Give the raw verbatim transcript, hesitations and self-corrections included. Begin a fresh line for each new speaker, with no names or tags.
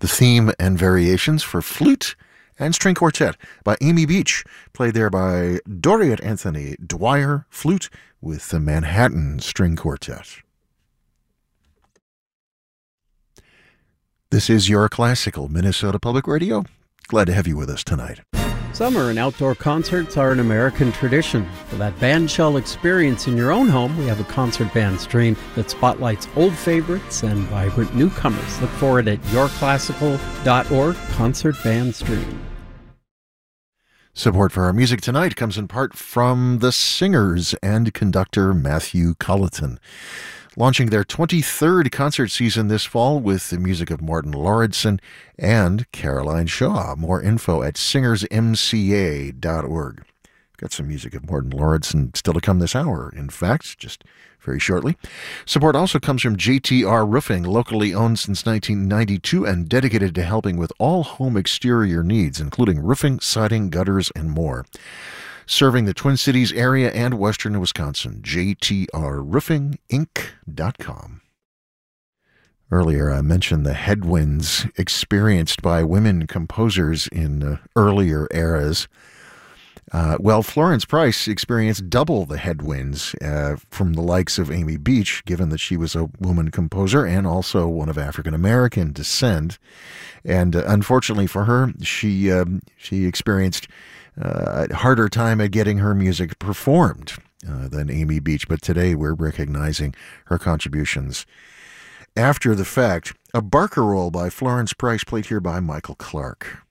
The theme and variations for flute and string quartet by Amy Beach, played there by Doriot Anthony Dwyer, flute with the Manhattan String Quartet. This is your classical Minnesota Public Radio. Glad to have you with us tonight.
Summer and outdoor concerts are an American tradition. For that bandshell experience in your own home, we have a concert band stream that spotlights old favorites and vibrant newcomers. Look for it at your classical dot org, Concert Band Stream.
Support for our music tonight comes in part from the singers and conductor Matthew Culleton, launching their twenty-third concert season this fall with the music of Martin Lauridsen and Caroline Shaw. More info at singers m c a dot org. Got some music of Martin Lauridsen still to come this hour, in fact, just very shortly. Support also comes from J T R Roofing, locally owned since nineteen ninety-two and dedicated to helping with all home exterior needs, including roofing, siding, gutters, and more. Serving the Twin Cities area and western Wisconsin, j t r roofing inc dot com. Earlier, I mentioned the headwinds experienced by women composers in uh, earlier eras. Uh, well, Florence Price experienced double the headwinds uh, from the likes of Amy Beach, given that she was a woman composer and also one of African-American descent. And uh, unfortunately for her, she um, she experienced uh, a harder time at getting her music performed uh, than Amy Beach. But today we're recognizing her contributions after the fact. A Barcarolle by Florence Price, played here by Michael Clark.